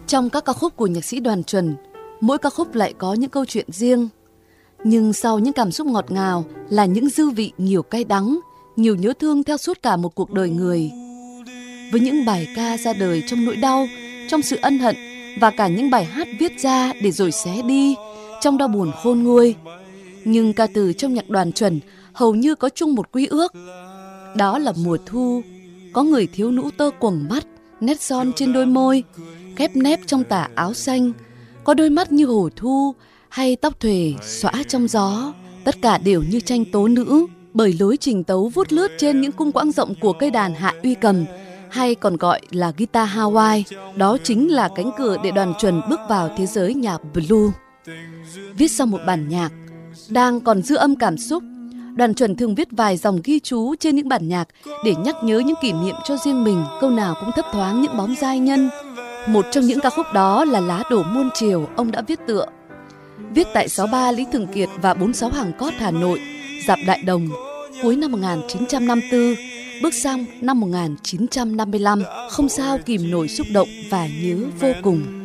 Trong các ca khúc của nhạc sĩ Đoàn Chuẩn, mỗi ca khúc lại có những câu chuyện riêng. Nhưng sau những cảm xúc ngọt ngào là những dư vị nhiều cay đắng, nhiều nhớ thương theo suốt cả một cuộc đời người. Với những bài ca ra đời trong nỗi đau, trong sự ân hận và cả những bài hát viết ra để rồi xé đi, trong đau buồn khôn nguôi. Nhưng ca từ trong nhạc Đoàn Chuẩn hầu như có chung một quy ước. Đó là mùa thu, có người thiếu nữ tơ quầng mắt, nét son trên đôi môi, khép nép trong tà áo xanh, có đôi mắt như hồ thu hay tóc thuề xõa trong gió. Tất cả đều như tranh tố nữ, bởi lối trình tấu vút lướt trên những cung quãng rộng của cây đàn hạ uy cầm, hay còn gọi là guitar Hawaii. Đó chính là cánh cửa để Đoàn Chuẩn bước vào thế giới nhạc blues. Viết xong một bản nhạc đang còn dư âm cảm xúc, Đoàn Chuẩn thường viết vài dòng ghi chú trên những bản nhạc để nhắc nhớ những kỷ niệm cho riêng mình, câu nào cũng thấp thoáng những bóng giai nhân. Một trong những ca khúc đó là Lá đổ muôn chiều, ông đã viết tựa. Viết tại 63 Lý Thường Kiệt và 46 Hàng Cót, Hà Nội, dạp Đại Đồng, cuối năm 1954, bước sang năm 1955, không sao kìm nổi xúc động và nhớ vô cùng.